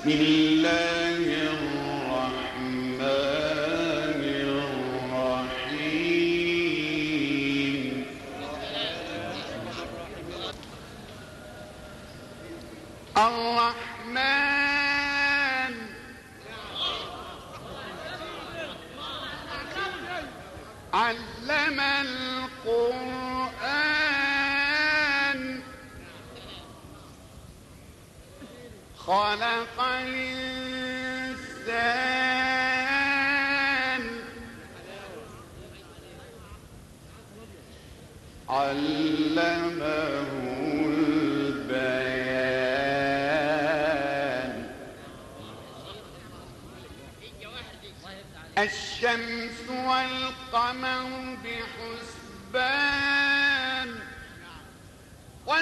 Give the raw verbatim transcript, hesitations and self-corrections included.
الله الرحمن الرحيم. الرحمن علم القرآن خلق الإنسان علمه البيان. الشمس والقمر بحسبان